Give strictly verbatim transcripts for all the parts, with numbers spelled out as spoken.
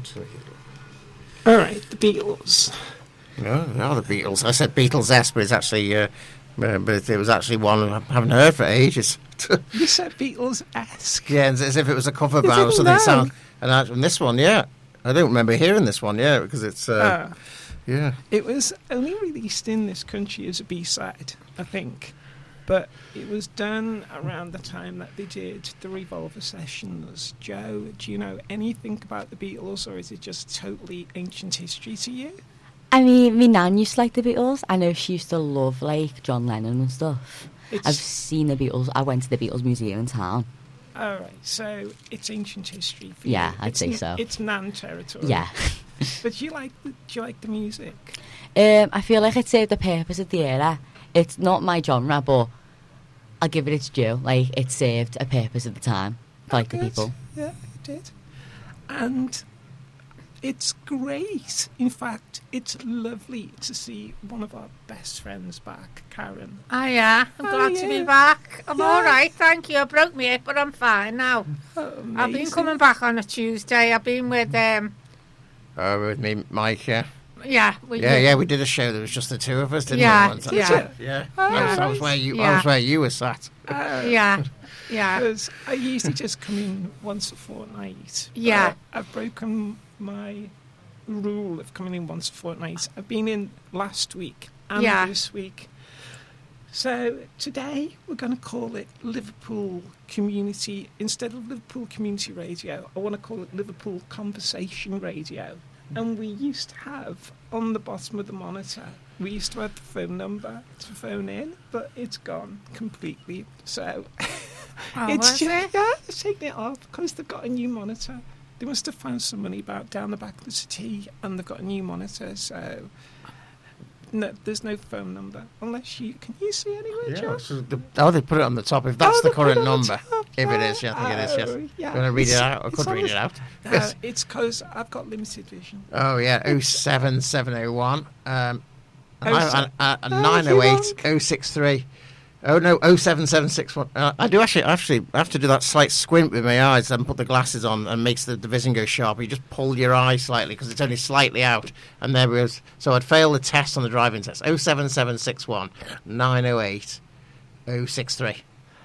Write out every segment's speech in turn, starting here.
All right, the Beatles. No, no, the Beatles. I said Beatles-esque, but it's actually, uh, uh, but it was actually one I haven't heard for ages. You said Beatles-esque. Yeah, as if it was a cover You band or didn't something. know. Sound, and, I, and this one, yeah, I don't remember hearing this one, yeah, because it's, uh, Uh, yeah. It was only released in this country as a B-side, I think. But it was done around the time that they did the Revolver Sessions. Joe, do you know anything about the Beatles, or is it just totally ancient history to you? I mean, my nan used to like the Beatles. I know she used to love, like, John Lennon and stuff. It's, I've seen the Beatles. I went to the Beatles Museum in town. all right, so it's ancient history for Yeah, you. I'd It's say n- so. It's Nan territory. Yeah. But do you like the, do you like the music? um, I feel like it served the purpose of the era. It's not my genre, but I'll give it its due. Like, it served a purpose at the time for, like, Oh, the good. people. Yeah, it did. And it's great. In fact, it's lovely to see one of our best friends back, Karen. Oh, yeah. I'm Oh, glad to yeah. be back. I'm Yeah. all right, thank you. I broke my hip, but I'm fine now. Oh, I've been amazing. coming back on a Tuesday. I've been with, um, Uh, with me, Mike, yeah. yeah. With Yeah, you. yeah, we did a show. There was just the two of us, didn't Yeah, we? once? yeah. That's it. Yeah. Oh, That was, that was nice. where you. Yeah. That was where you were sat. Uh, Yeah, yeah. Because I usually just come in once a fortnight. but Yeah. I've broken my rule of coming in once a fortnight. I've been in last week and Yeah. this week. So today we're going to call it Liverpool Community. Instead of Liverpool Community Radio, I want to call it Liverpool Conversation Radio. And we used to have on the bottom of the monitor, we used to have the phone number to phone in, but it's gone completely. So Oh, it's was just, it? yeah, it's taking it off because they've got a new monitor. They must have found some money about down the back of the city, and they've got a new monitor. So no, there's no phone number unless you can you see anywhere, Yeah, Josh? so the, oh, they put it on the top. If that's Oh, the they put it current on the number, top. if it is, yeah, I think it is. Yes. Oh, You yeah. want to read it It's- out? I it's could read always- it out. No, Yes. it's because I've got limited vision. Oh yeah, oh seven seven oh one, um, Oh, and se- I- Oh, nine you're oh eight wrong. oh six three. Oh no, oh seven seven six one. Uh, I do actually, actually have to do that slight squint with my eyes and put the glasses on, and makes the, the vision go sharper. You just pull your eye slightly because it's only slightly out, and there it was. So I'd failed the test on the driving test. Oh seven seven six one nine oh eight oh six three.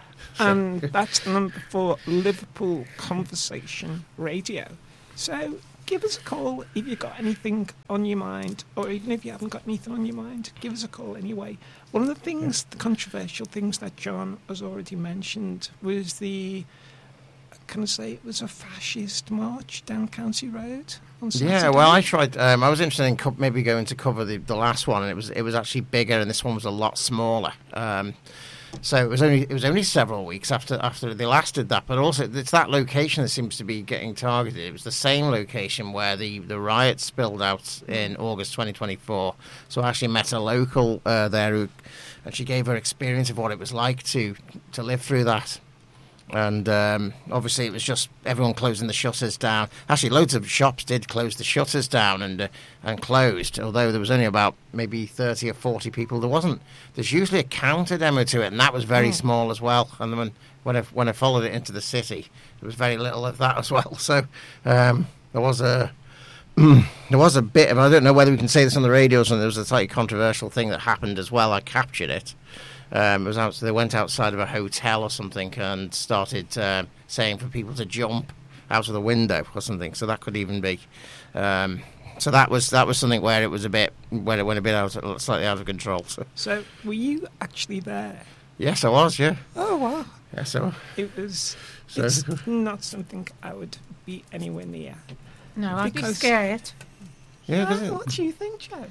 And that's the number for Liverpool Conversation Radio. So give us a call if you've got anything on your mind, or even if you haven't got anything on your mind, give us a call anyway. One of the things, the controversial things that John has already mentioned was the, can I say it was a fascist march down County Road on Saturday? Yeah, well, I tried. Um, I was interested in co- maybe going to cover the, the last one, and it was it was actually bigger, and this one was a lot smaller. Um, so it was only it was only several weeks after after they last did that. But also, it's that location that seems to be getting targeted. It was the same location where the, the riot spilled out in August twenty twenty-four. So I actually met a local uh, there who, and she gave her experience of what it was like to to live through that. And um, obviously, it was just everyone closing the shutters down. Actually, loads of shops did close the shutters down and uh, and closed. Although there was only about maybe thirty or forty people. There wasn't. There's usually a counter demo to it, and that was very Mm. small as well. And when when I when I followed it into the city, there was very little of that as well. So um, there was a there was a bit of. I don't know whether we can say this on the radio. So there was a slightly controversial thing that happened as well. I captured it. Um, it was out, they went outside of a hotel or something and started uh, saying for people to jump out of the window or something. So that could even be. Um, so that was that was something where it was a bit when it went a bit out, slightly out of control. So So were you actually there? yes, I was. Yeah, Oh, wow. yes, I was. It was, So- it's not something I would be anywhere near. No, I'd be Because- scared. Yeah, 'cause Oh, it- what do you think, Joe?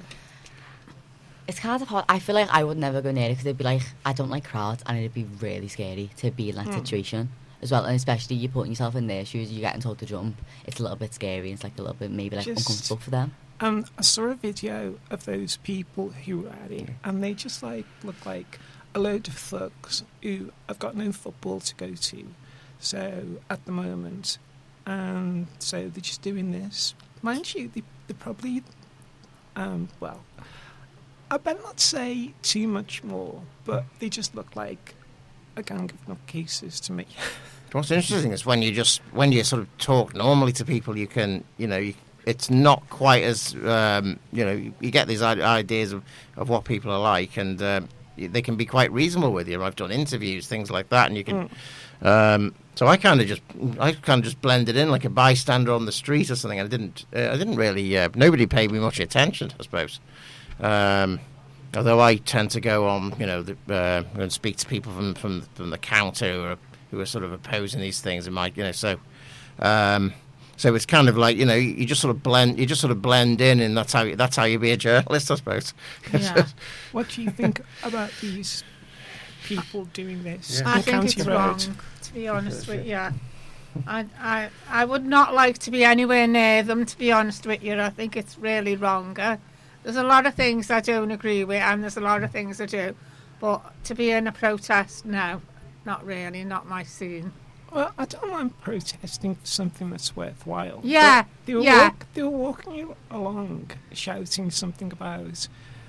It's kind of hard. I feel like I would never go near it because it'd be like, I don't like crowds, and it'd be really scary to be in that Hmm. situation as well. And especially you're putting yourself in their shoes, you're getting told to jump. It's a little bit scary. It's like a little bit maybe like Just- uncomfortable for them. Um, I saw a video of those people who were at it, and they just like look like a load of thugs who have got no football to go to. So at the moment, and so they're just doing this. Mind you, they, they're probably, um, well, I better not say too much more, but they just look like a gang of nutcases to me. What's interesting is when you just when you sort of talk normally to people, you can you know you, it's not quite as um, you know. You, you get these i- ideas of, of what people are like, and uh, they can be quite reasonable with you. I've done interviews, things like that, and you can. Mm. Um, so I kind of just, I kind of just blended in like a bystander on the street or something. I didn't, uh, I didn't really. Uh, nobody paid me much attention, I suppose. Um, although I tend to go on, you know, the, uh, and speak to people from from, from the counter who are who are sort of opposing these things, and might, you know, so. Um, So it's kind of like, you know, you just sort of blend, you just sort of blend in, and that's how you, that's how you be a journalist, I suppose. Yeah. What do you think about these people doing this? Yeah. I on think County it's Road? wrong, to be honest with you. I, I, I would not like to be anywhere near them, to be honest with you. I think it's really wrong. Uh, there's a lot of things I don't agree with, and there's a lot of things I do. But to be in a protest, no, not really, not my scene. Well, I don't mind protesting for something that's worthwhile. Yeah, But they were yeah. Walk, they were walking along, shouting something about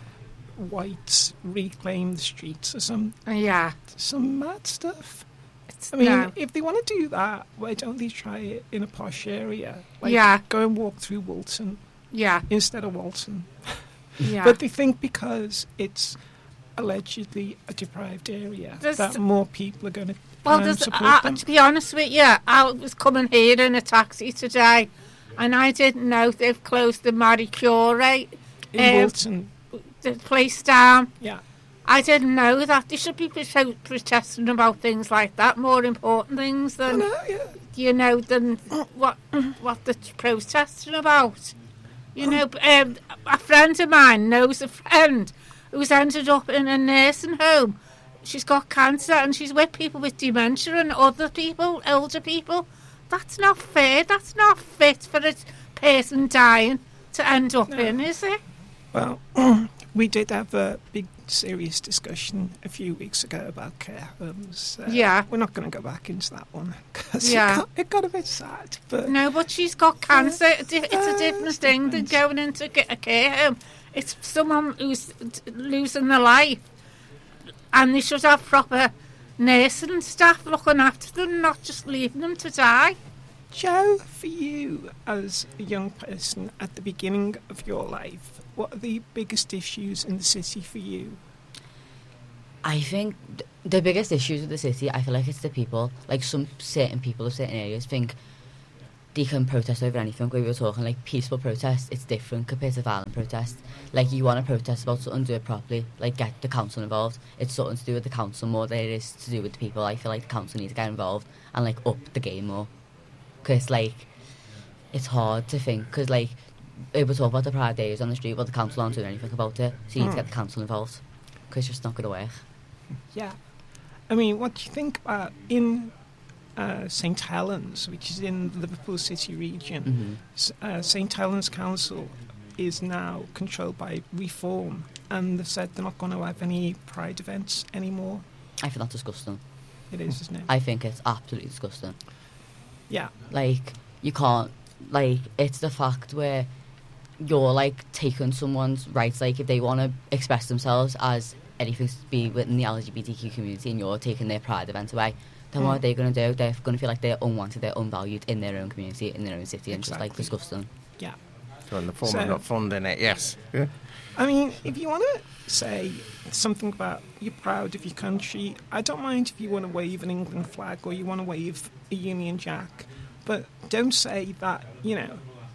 whites reclaim the streets or some Yeah. some mad stuff. It's, I mean, no. if they want to do that, why don't they try it in a posh area? Like, Yeah. go and walk through Walton Yeah, instead of Walton. yeah. But they think because it's allegedly a deprived area There's- that more people are going to Well, um, there's, support uh, them. to be honest with you, I was coming here in a taxi today, and I didn't know they've closed the Marie Curie, In um, Walton, the place down. yeah. I didn't know that. They should be pro- protesting about things like that, more important things I than, know, yeah. you know, than what what they're protesting about. You know, um, a friend of mine knows a friend who's ended up in a nursing home. She's got cancer and she's with people with dementia and other people, older people. That's not fair. That's not fit for a person dying to end up No. in, is it? Well, we did have a big, serious discussion a few weeks ago about care homes. Uh, Yeah. We're not going to go back into that one because Yeah. it, got, it got a bit sad. But No, but she's got cancer. It's a Uh, different it's thing than different. going into a care home. It's someone who's d- losing their life. And they should have proper nursing staff looking after them, not just leaving them to die. Joe, for you as a young person at the beginning of your life, what are the biggest issues in the city for you? I think th- the biggest issues with the city, I feel like it's the people. Like some certain people of certain areas think they can protest over anything. We were talking like peaceful protest, it's different compared to violent protest. Like you want to protest about something, do it properly. Like get the council involved. It's something to do with the council more than it is to do with the people. I feel like the council needs to get involved and like up the game more. Because like it's hard to think. Because like we were talking about the pride days on the street, but the council aren't doing anything about it. So you need to get the council involved. Because it's just not going to work. Yeah. I mean, what do you think about in uh, Saint Helens, which is in the Liverpool City region? Mm-hmm. S- uh, Saint Helens Council is now controlled by Reform, and they've said they're not going to have any pride events anymore. I think that's disgusting. It is, isn't it? I think it's absolutely disgusting. Yeah. Like, you can't, like, it's the fact where you're, like, taking someone's rights, like, if they want to express themselves as anything to be within the L G B T Q community and you're taking their pride event away, then Mm. what are they going to do? They're going to feel like they're unwanted, they're unvalued in their own community, in their own city, and just, like, Exactly. disgusting. Yeah. So in the form So- of not funding it, yes. Yeah. I mean, if you want to say something about you're proud of your country, I don't mind if you want to wave an England flag or you want to wave a Union Jack, but don't say that, you know,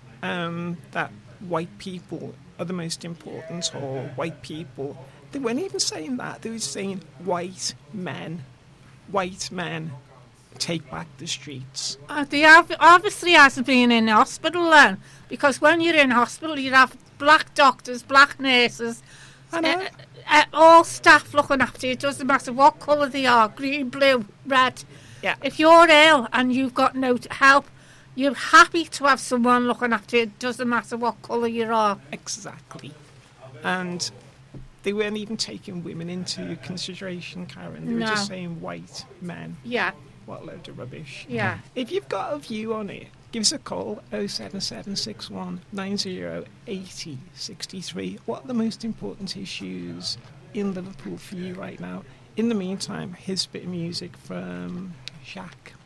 um, that white people are the most important or white people. They weren't even saying that. They were saying white men, white men take back the streets. Uh, they have, obviously hasn't been in hospital then, because when you're in hospital you have black doctors, black nurses, I know. uh, uh, all staff looking after you. It doesn't matter what colour they are, green, blue, red. Yeah. If you're ill and you've got no t- help, you're happy to have someone looking after you. It doesn't matter what colour you are. Exactly. And they weren't even taking women into consideration, Karen. They were No. just saying white men. Yeah, What a load of rubbish. yeah. If you've got a view on it, give us a call, oh seven seven six one nine oh eight oh six three. What are the most important issues in Liverpool for you right now? In the meantime, here's a bit of music from Shaq.